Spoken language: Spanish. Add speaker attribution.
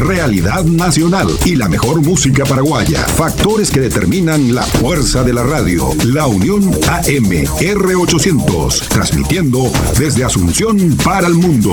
Speaker 1: realidad nacional y la mejor música paraguaya. Factores que determinan la fuerza de la radio. La Unión AM R800, transmitiendo desde Asunción para el mundo.